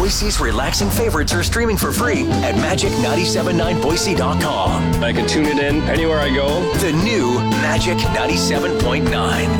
Boise's relaxing favorites are streaming for free at magic979boise.com. I can tune it in anywhere I go. The new Magic 97.9.